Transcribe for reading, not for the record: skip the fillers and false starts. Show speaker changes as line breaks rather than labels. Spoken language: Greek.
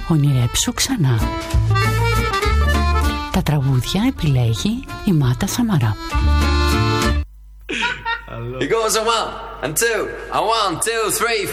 ονειρέψου ξανά. Τα τραγούδια επιλέγει η Μάτα Σαμαρά.
It goes a 1 and 2, a 1, 2, 3,